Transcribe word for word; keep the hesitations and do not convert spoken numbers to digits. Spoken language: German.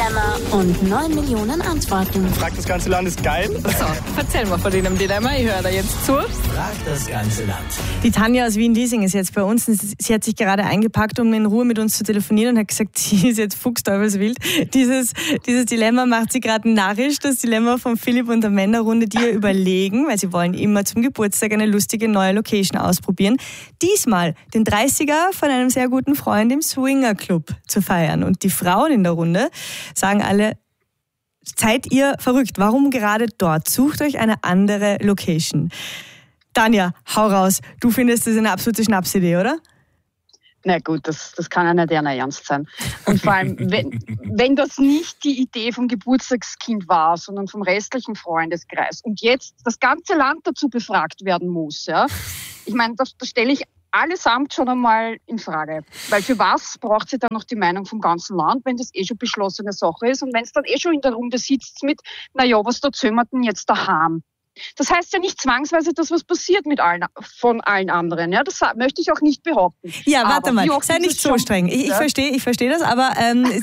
Dilemma und neun Millionen Antworten. Fragt das ganze Land ist geil. So, erzähl mal von dem Dilemma. Ich höre da jetzt zu. Fragt das ganze Land. Die Tanja aus Wien-Liesing ist jetzt bei uns. Sie hat sich gerade eingepackt, um in Ruhe mit uns zu telefonieren und hat gesagt, sie ist jetzt fuchsteufelswild. Dieses, dieses Dilemma macht sie gerade narrisch. Das Dilemma von Philipp und der Männerrunde, die ihr überlegen, weil sie wollen immer zum Geburtstag eine lustige neue Location ausprobieren. Diesmal den dreißiger von einem sehr guten Freund im Swinger-Club zu feiern. Und die Frauen in der Runde sagen alle, seid ihr verrückt? Warum gerade dort? Sucht euch eine andere Location. Tanja, hau raus. Du findest das eine absolute Schnapsidee, oder? Na gut, das, das kann ja nicht einer ernst sein. Und vor allem, wenn, wenn das nicht die Idee vom Geburtstagskind war, sondern vom restlichen Freundeskreis und jetzt das ganze Land dazu befragt werden muss, ja, ich meine, das, das stelle ich allesamt schon einmal in Frage. Weil für was braucht sie dann noch die Meinung vom ganzen Land, wenn das eh schon beschlossene Sache ist und wenn es dann eh schon in der Runde sitzt mit, naja, was da zömmert denn jetzt daheim? Das heißt ja nicht zwangsweise, dass was passiert mit allen, von allen anderen. Ja, das möchte ich auch nicht behaupten. Ja, warte aber mal, sei nicht so streng. Ich, ich ja? verstehe ich versteh das, aber ähm,